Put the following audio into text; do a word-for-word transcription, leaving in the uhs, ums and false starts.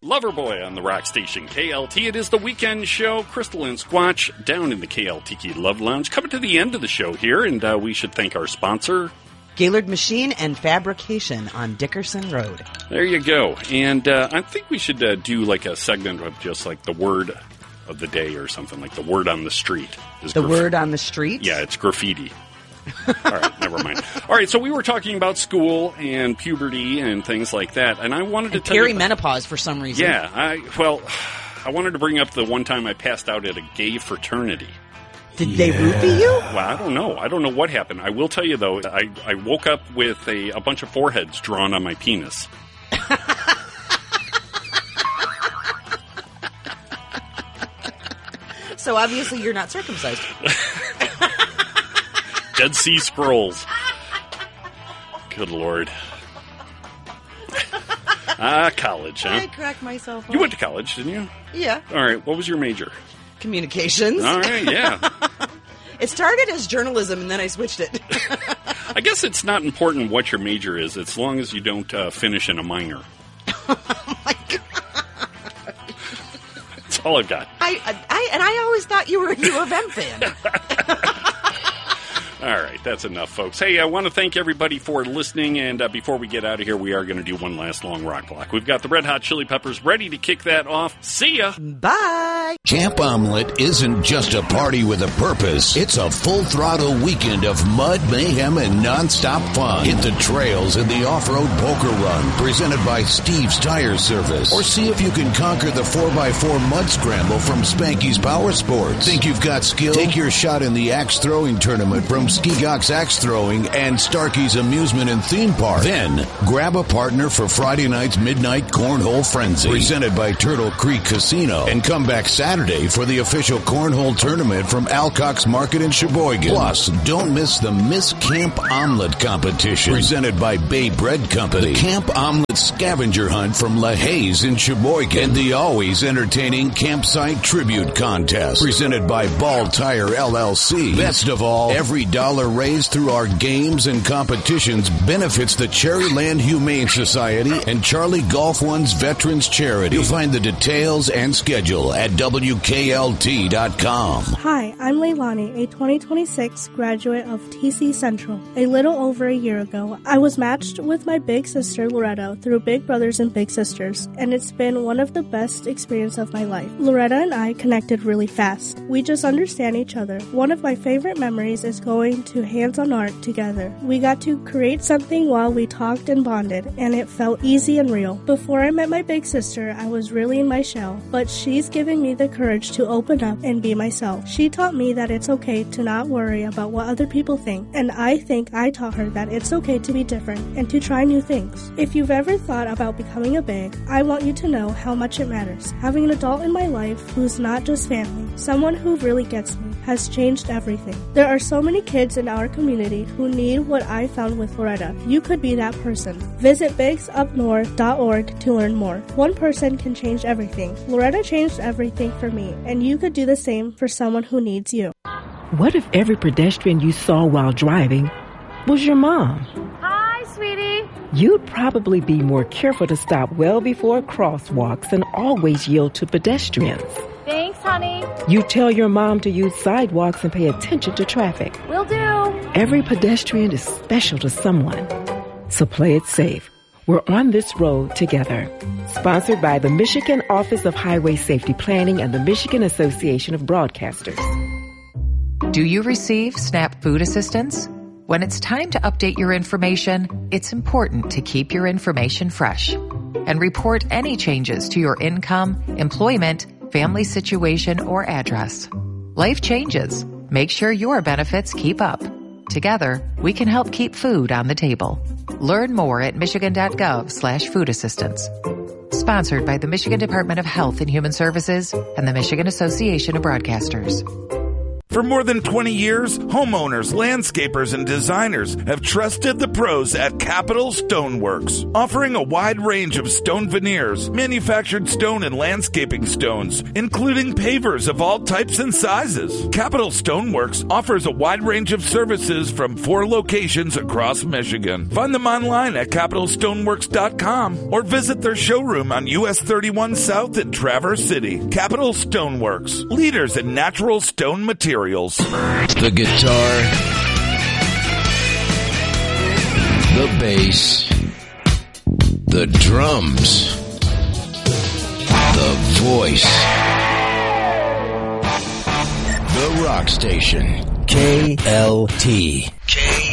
Loverboy on the rock station K L T. It is the weekend show. Crystal and Squatch down in the K L T K Love Lounge. Coming to the end of the show here, and uh, we should thank our sponsor, Gaylord Machine and Fabrication on Dickerson Road. There you go. And uh, I think we should uh, do like a segment of just like the word of the day or something, like the word on the street. Is the graf- word on the street? Yeah, it's graffiti. All right, never mind. All right, so we were talking about school and puberty and things like that, and I wanted to and tell you... perimenopause for some reason. Yeah, I well, I wanted to bring up the one time I passed out at a gay fraternity. Did yeah. they roofie you? Well, I don't know. I don't know what happened. I will tell you, though, I, I woke up with a, a bunch of foreheads drawn on my penis. So obviously you're not circumcised. Dead Sea Scrolls. Good Lord. Ah, college, huh? I cracked myself up. You went to college, didn't you? Yeah. All right, what was your major? Communications. All right, yeah. It started as journalism, and then I switched it. I guess it's not important what your major is, as long as you don't uh, finish in a minor. Oh, my God. That's all I've got. I, I And I always thought you were a U of M fan. All right, that's enough, folks. Hey, I want to thank everybody for listening, and uh, before we get out of here, we are going to do one last long rock block. We've got the Red Hot Chili Peppers ready to kick that off. See ya! Bye! Camp Omelette isn't just a party with a purpose. It's a full-throttle weekend of mud, mayhem, and nonstop fun. Hit the trails in the off-road poker run, presented by Steve's Tire Service. Or see if you can conquer the four by four mud scramble from Spanky's Power Sports. Think you've got skill? Take your shot in the axe throwing tournament from Ski-Gox Axe Throwing and Starkey's Amusement and Theme Park. Then, grab a partner for Friday night's Midnight Cornhole Frenzy, presented by Turtle Creek Casino. And come back Saturday for the official Cornhole Tournament from Alcock's Market in Sheboygan. Plus, don't miss the Miss Camp Omelet Competition, presented by Bay Bread Company. The Camp Omelet Scavenger Hunt from La Haze in Sheboygan. And the always entertaining Campsite Tribute Contest, presented by Ball Tire L L C. Best of all, every dollar raised through our games and competitions benefits the Cherryland Humane Society and Charlie Golf One's Veterans Charity. You'll find the details and schedule at W K L T dot com. Hi, I'm Leilani, a twenty twenty-six graduate of T C Central. A little over a year ago, I was matched with my big sister Loretta through Big Brothers and Big Sisters, and it's been one of the best experiences of my life. Loretta and I connected really fast. We just understand each other. One of my favorite memories is going to hands-on art together. We got to create something while we talked and bonded, and it felt easy and real. Before I met my big sister, I was really in my shell, but she's given me the courage to open up and be myself. She taught me that it's okay to not worry about what other people think, and I think I taught her that it's okay to be different and to try new things. If you've ever thought about becoming a big, I want you to know how much it matters. Having an adult in my life who's not just family, someone who really gets me, has changed everything. There are so many kids in our community who need what I found with Loretta. You could be that person. Visit bigs up north dot org to learn more. One person can change everything. Loretta changed everything for me, and you could do the same for someone who needs you. What if every pedestrian you saw while driving was your mom? Hi, sweetie. You'd probably be more careful to stop well before crosswalks and always yield to pedestrians. Thanks, honey. You tell your mom to use sidewalks and pay attention to traffic. Will do. Every pedestrian is special to someone. So play it safe. We're on this road together. Sponsored by the Michigan Office of Highway Safety Planning and the Michigan Association of Broadcasters. Do you receive SNAP food assistance? When it's time to update your information, it's important to keep your information fresh and report any changes to your income, employment, family situation, or address. Life changes. Make sure your benefits keep up. Together, we can help keep food on the table. Learn more at michigan.gov slash food assistance. Sponsored by the Michigan Department of Health and Human Services and the Michigan Association of Broadcasters. For more than twenty years, homeowners, landscapers, and designers have trusted the pros at Capital Stoneworks, offering a wide range of stone veneers, manufactured stone and landscaping stones, including pavers of all types and sizes. Capital Stoneworks offers a wide range of services from four locations across Michigan. Find them online at capital stoneworks dot com or visit their showroom on U S thirty-one South in Traverse City. Capital Stoneworks, leaders in natural stone materials. The guitar, the bass, the drums, the voice. The Rock Station. K L T. K